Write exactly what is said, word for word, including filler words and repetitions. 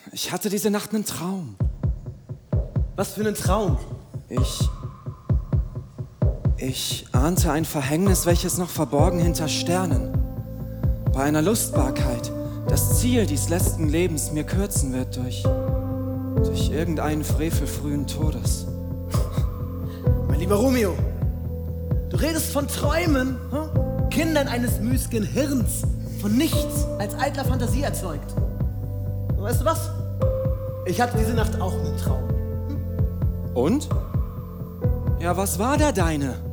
Ich hatte diese Nacht einen Traum. Was für einen Traum? Ich... Ich ahnte ein Verhängnis, welches noch verborgen hinter Sternen. Bei einer Lustbarkeit, das Ziel dies letzten Lebens mir kürzen wird durch... durch irgendeinen frevelfrühen Todes. Mein lieber Romeo, du redest von Träumen, hm? Kindern eines müßigen Hirns, von nichts als eitler Fantasie erzeugt. Und weißt du was? Ich hatte diese Nacht auch einen Traum. Und? Ja, was war der deine?